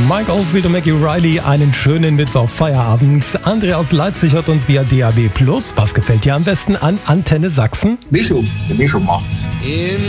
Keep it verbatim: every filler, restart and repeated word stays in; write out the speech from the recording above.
Mike Oldfield und Maggie Riley, einen schönen Mittwoch Feierabend. André aus Leipzig hört uns via D A B plus. Was gefällt dir am besten an Antenne Sachsen? Mischung, die Mischung macht's.